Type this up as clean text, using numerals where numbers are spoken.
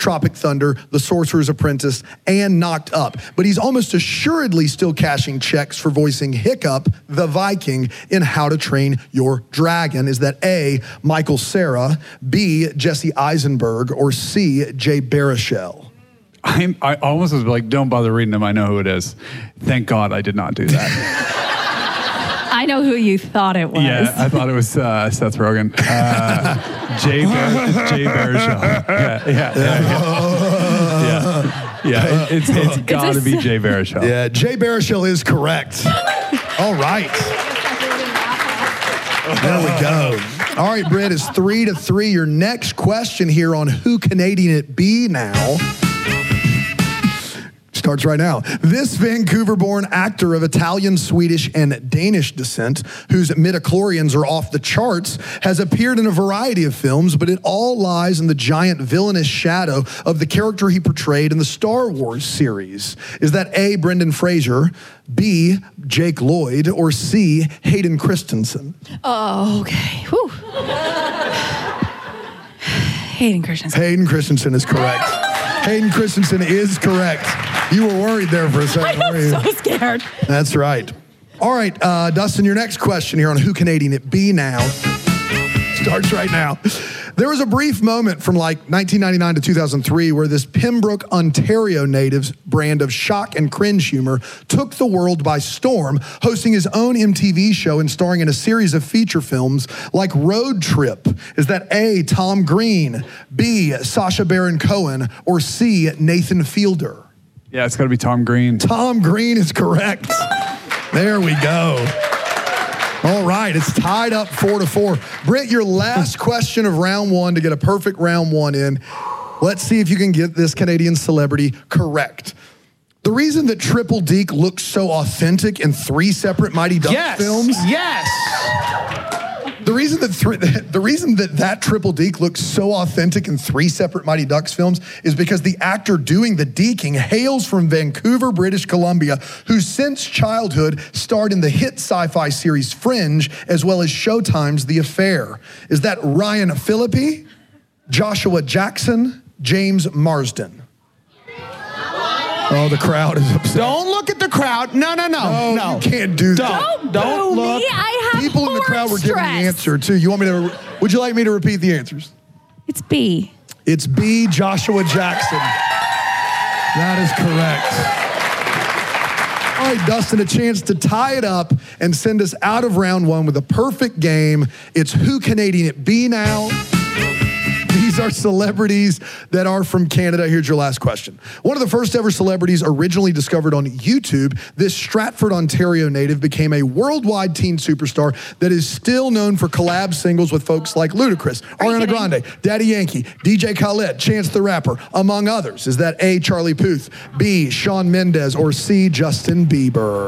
Tropic Thunder, The Sorcerer's Apprentice, and Knocked Up. But he's almost assuredly still cashing checks for voicing Hiccup, the Viking, in How to Train Your Dragon. Is that A, Michael Cera, B, Jesse Eisenberg, or C, Jay Baruchel? I almost was like, don't bother reading him. I know who it is. Thank God I did not do that. I know who you thought it was. Yeah, I thought it was Seth Rogen. Jay Baruchel. Yeah. It's got to be Jay Baruchel. Yeah, Jay Baruchel is correct. All right. There we go. All right, Britt, it's 3-3. Your next question here on Who Canadian It Be Now starts right now. This Vancouver-born actor of Italian, Swedish, and Danish descent, whose midichlorians are off the charts, has appeared in a variety of films, but it all lies in the giant villainous shadow of the character he portrayed in the Star Wars series. Is that A, Brendan Fraser, B, Jake Lloyd, or C, Hayden Christensen? Oh, okay. Whew. Hayden Christensen. Hayden Christensen is correct. Hayden Christensen is correct. You were worried there for a second. I'm so scared. That's right. All right, Dustin, your next question here on Who Canadian It Be Now starts right now. There was a brief moment from like 1999 to 2003 where this Pembroke, Ontario native's brand of shock and cringe humor took the world by storm, hosting his own MTV show and starring in a series of feature films like Road Trip. Is that A, Tom Green, B, Sacha Baron Cohen, or C, Nathan Fielder? Yeah, it's got to be Tom Green. Tom Green is correct. There we go. All right, it's tied up 4-4. Britt, your last question of round one to get a perfect round one in. Let's see if you can get this Canadian celebrity correct. The reason that Triple Deke looks so authentic in 3 separate Mighty Ducks films. Yes. The reason that Triple Deke looks so authentic in 3 separate Mighty Ducks films is because the actor doing the deking hails from Vancouver, British Columbia, who since childhood starred in the hit sci-fi series Fringe, as well as Showtime's The Affair. Is that Ryan Phillippe, Joshua Jackson, James Marsden? Oh, the crowd is upset. Don't look at the crowd. No. You can't do that. Don't look. Me, I have People in the crowd were giving the stress. answer, too. Would you like me to repeat the answers? It's B. It's B, Joshua Jackson. That is correct. All right, Dustin, a chance to tie it up and send us out of round one with a perfect game. It's Who Canadian It Be Now? These are celebrities that are from Canada. Here's your last question. One of the first ever celebrities originally discovered on YouTube, this Stratford, Ontario native became a worldwide teen superstar that is still known for collab singles with folks like Ludacris, Ariana Grande, Daddy Yankee, DJ Khaled, Chance the Rapper, among others. Is that A, Charlie Puth, B, Shawn Mendes, or C, Justin Bieber?